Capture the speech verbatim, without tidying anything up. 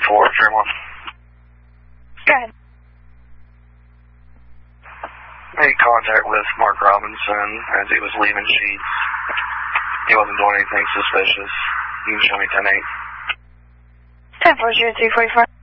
four, Fairmont. Go ahead. Made contact with Mark Robinson as he was leaving Sheets. He wasn't doing anything suspicious. You can show me ten eight. ten four zero two forty four.